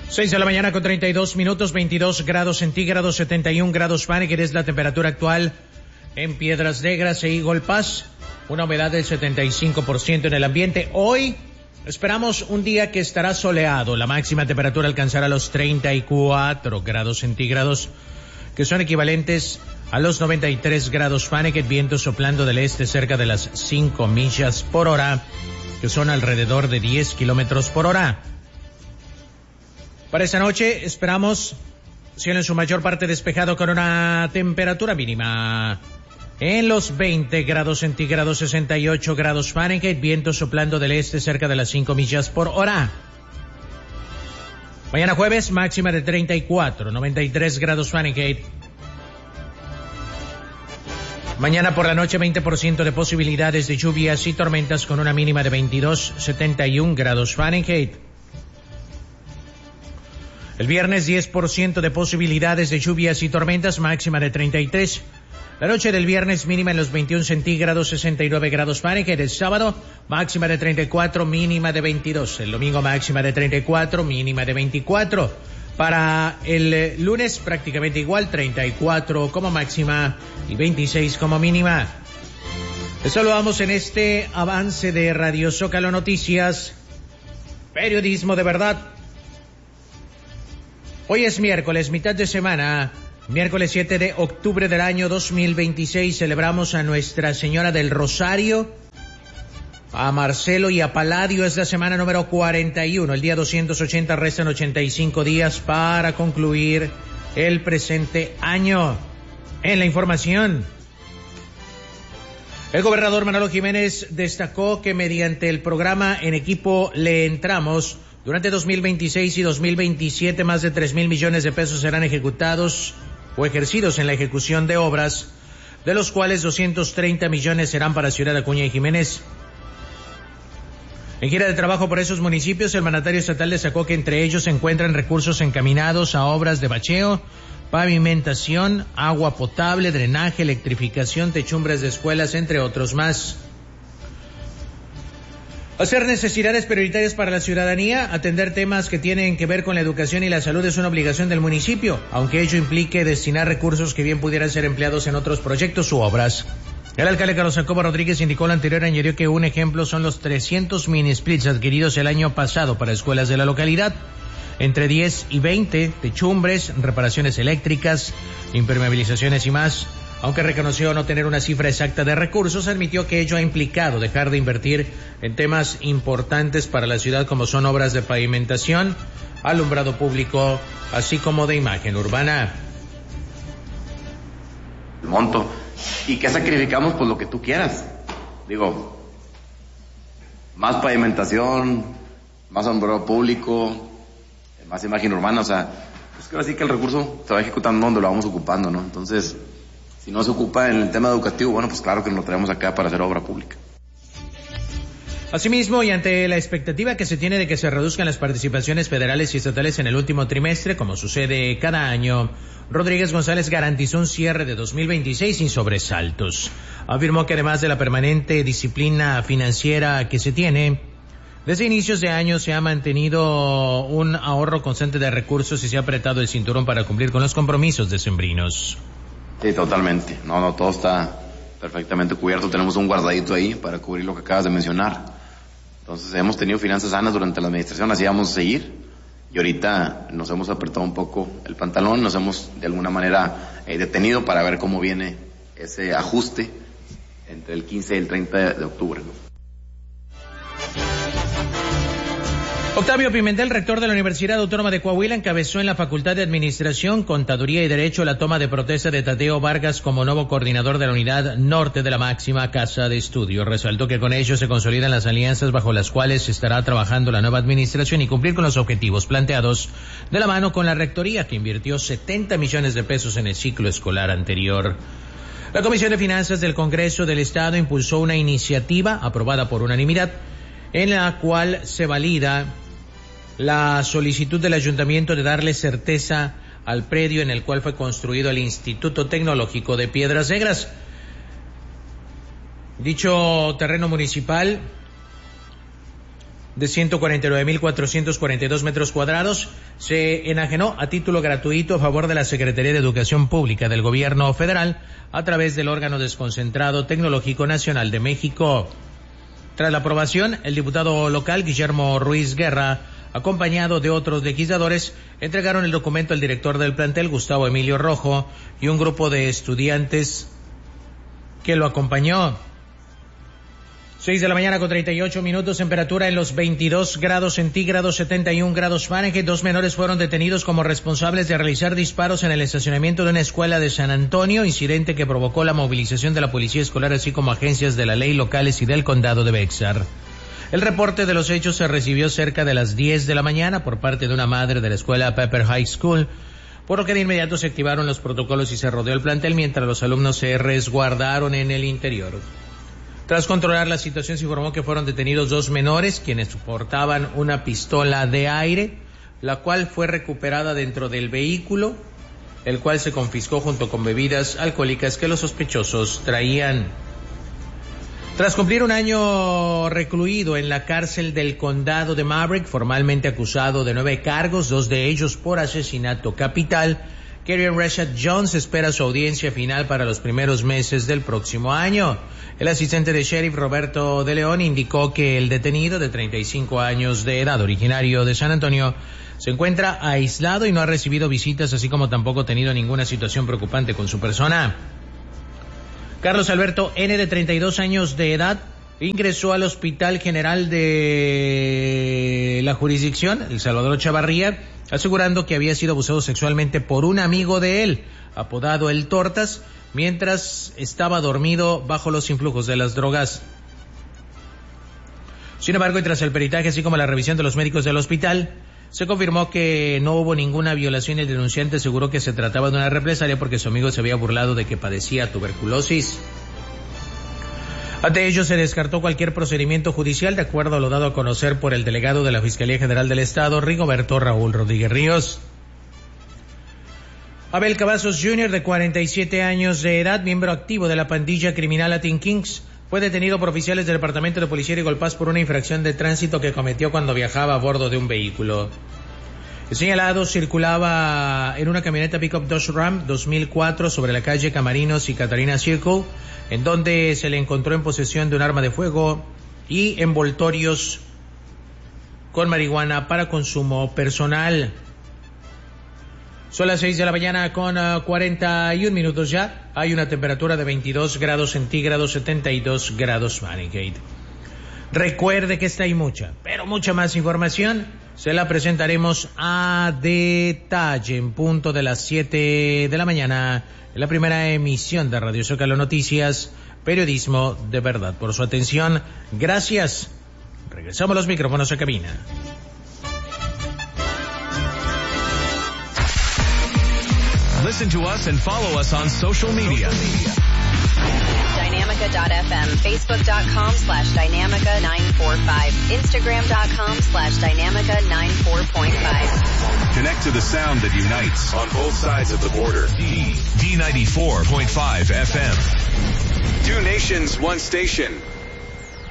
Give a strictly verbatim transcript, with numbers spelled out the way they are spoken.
seis de la mañana con treinta y dos minutos, veintidós grados centígrados, setenta y un grados Fahrenheit es la temperatura actual en Piedras Negras e Eagle Pass. Una humedad del setenta y cinco por ciento en el ambiente. Hoy esperamos un día que estará soleado. La máxima temperatura alcanzará los treinta y cuatro grados centígrados, que son equivalentes a los noventa y tres grados Fahrenheit. Viento soplando del este cerca de las cinco millas por hora, que son alrededor de diez kilómetros por hora. Para esta noche esperamos cielo en su mayor parte despejado con una temperatura mínima en los veinte grados centígrados, sesenta y ocho grados Fahrenheit, viento soplando del este cerca de las cinco millas por hora. Mañana jueves, máxima de treinta y cuatro, noventa y tres grados Fahrenheit. Mañana por la noche, veinte por ciento de posibilidades de lluvias y tormentas con una mínima de veintidós, setenta y un grados Fahrenheit. El viernes, diez por ciento de posibilidades de lluvias y tormentas, máxima de treinta y tres. La noche del viernes mínima en los veintiún centígrados, sesenta y nueve grados Fahrenheit. El sábado máxima de treinta y cuatro, mínima de veintidós. El domingo máxima de treinta y cuatro, mínima de veinticuatro. Para el lunes prácticamente igual, treinta y cuatro como máxima y veintiséis como mínima. Les saludamos en este avance de Radio Zócalo Noticias, periodismo de verdad. Hoy es miércoles, mitad de semana. Miércoles siete de octubre del año dos mil veintiséis, celebramos a Nuestra Señora del Rosario, a Marcelo y a Palladio. Es la semana número cuarenta y uno, el día doscientos ochenta, restan ochenta y cinco días para concluir el presente año. En la información, el gobernador Manolo Jiménez destacó que mediante el programa En Equipo Le Entramos, durante dos mil veintiséis y dos mil veintisiete, más de tres mil millones de pesos serán ejecutados o ejercidos en la ejecución de obras, de los cuales doscientos treinta millones serán para Ciudad Acuña y Jiménez. En gira de trabajo por esos municipios, el mandatario estatal destacó que entre ellos se encuentran recursos encaminados a obras de bacheo, pavimentación, agua potable, drenaje, electrificación, techumbres de escuelas, entre otros más. Hacer necesidades prioritarias para la ciudadanía, atender temas que tienen que ver con la educación y la salud es una obligación del municipio, aunque ello implique destinar recursos que bien pudieran ser empleados en otros proyectos u obras. El alcalde Carlos Jacobo Rodríguez indicó lo anterior, añadió que un ejemplo son los trescientos mini splits adquiridos el año pasado para escuelas de la localidad, entre diez y veinte, techumbres, reparaciones eléctricas, impermeabilizaciones y más. Aunque reconoció no tener una cifra exacta de recursos, admitió que ello ha implicado dejar de invertir en temas importantes para la ciudad como son obras de pavimentación, alumbrado público, así como de imagen urbana. El monto. ¿Y qué sacrificamos? Pues lo que tú quieras. Digo, más pavimentación, más alumbrado público, más imagen urbana, o sea, es que así que el recurso se va ejecutando donde lo vamos ocupando, ¿no? Entonces, si no se ocupa en el tema educativo, bueno, pues claro que nos lo traemos acá para hacer obra pública. Asimismo, y ante la expectativa que se tiene de que se reduzcan las participaciones federales y estatales en el último trimestre, como sucede cada año, Rodríguez González garantizó un cierre de dos mil veintiséis sin sobresaltos. Afirmó que además de la permanente disciplina financiera que se tiene, desde inicios de año se ha mantenido un ahorro constante de recursos y se ha apretado el cinturón para cumplir con los compromisos decembrinos. Sí, totalmente. No, no, todo está perfectamente cubierto. Tenemos un guardadito ahí para cubrir lo que acabas de mencionar. Entonces, hemos tenido finanzas sanas durante la administración, así vamos a seguir. Y ahorita nos hemos apretado un poco el pantalón, nos hemos de alguna manera eh, detenido para ver cómo viene ese ajuste entre el quince y el treinta de octubre, ¿no? Octavio Pimentel, rector de la Universidad Autónoma de Coahuila, encabezó en la Facultad de Administración, Contaduría y Derecho la toma de protesta de Tadeo Vargas como nuevo coordinador de la Unidad Norte de la máxima Casa de Estudio. Resaltó que con ello se consolidan las alianzas bajo las cuales estará trabajando la nueva administración y cumplir con los objetivos planteados de la mano con la Rectoría, que invirtió setenta millones de pesos en el ciclo escolar anterior. La Comisión de Finanzas del Congreso del Estado impulsó una iniciativa aprobada por unanimidad en la cual se valida la solicitud del ayuntamiento de darle certeza al predio en el cual fue construido el Instituto Tecnológico de Piedras Negras. Dicho terreno municipal de ciento cuarenta y nueve mil cuatrocientos cuarenta y dos metros cuadrados se enajenó a título gratuito a favor de la Secretaría de Educación Pública del Gobierno Federal a través del órgano desconcentrado tecnológico nacional de México. Tras la aprobación, el diputado local Guillermo Ruiz Guerra, acompañado de otros legisladores, entregaron el documento al director del plantel, Gustavo Emilio Rojo, y un grupo de estudiantes que lo acompañó. seis de la mañana con treinta y ocho minutos, temperatura en los veintidós grados centígrados, setenta y un grados Fahrenheit. Dos menores fueron detenidos como responsables de realizar disparos en el estacionamiento de una escuela de San Antonio, incidente que provocó la movilización de la policía escolar así como agencias de la ley locales y del condado de Bexar. El reporte de los hechos se recibió cerca de las diez de la mañana por parte de una madre de la escuela Pepper High School, por lo que de inmediato se activaron los protocolos y se rodeó el plantel mientras los alumnos se resguardaron en el interior. Tras controlar la situación, se informó que fueron detenidos dos menores, quienes portaban una pistola de aire, la cual fue recuperada dentro del vehículo, el cual se confiscó junto con bebidas alcohólicas que los sospechosos traían. Tras cumplir un año recluido en la cárcel del condado de Maverick, formalmente acusado de nueve cargos, dos de ellos por asesinato capital, Kerrion Rashad Jones espera su audiencia final para los primeros meses del próximo año. El asistente de sheriff Roberto de León indicó que el detenido de treinta y cinco años de edad, originario de San Antonio, se encuentra aislado y no ha recibido visitas, así como tampoco ha tenido ninguna situación preocupante con su persona. Carlos Alberto N., de treinta y dos años de edad, ingresó al Hospital General de la jurisdicción, el Salvador Chavarría, asegurando que había sido abusado sexualmente por un amigo de él, apodado El Tortas, mientras estaba dormido bajo los influjos de las drogas. Sin embargo, y tras el peritaje, así como la revisión de los médicos del hospital, se confirmó que no hubo ninguna violación y el denunciante aseguró que se trataba de una represalia porque su amigo se había burlado de que padecía tuberculosis. Ante ello, se descartó cualquier procedimiento judicial, de acuerdo a lo dado a conocer por el delegado de la Fiscalía General del Estado, Rigoberto Raúl Rodríguez Ríos. Abel Cavazos junior, de cuarenta y siete años de edad, miembro activo de la pandilla criminal Latin Kings, fue detenido por oficiales del Departamento de Policía de Golpaz por una infracción de tránsito que cometió cuando viajaba a bordo de un vehículo. El señalado circulaba en una camioneta Pickup Dodge Ram dos mil cuatro sobre la calle Camarinos y Catarina Circle, en donde se le encontró en posesión de un arma de fuego y envoltorios con marihuana para consumo personal. Son las seis de la mañana con uh, cuarenta y un minutos ya. Hay una temperatura de veintidós grados centígrados, setenta y dos grados Fahrenheit. Recuerde que esta y mucha, pero mucha más información se la presentaremos a detalle en punto de las siete de la mañana en la primera emisión de Radio Zócalo Noticias, periodismo de verdad. Por su atención, gracias. Regresamos los micrófonos a cabina. Listen to us and follow us on social media. Dynamica dot f m, Facebook.com slash Dynamica nine forty-five, Instagram.com slash Dynamica ninety-four point five. Connect to the sound that unites on both sides of the border. D, D ninety-four point five F M. Two nations, one station.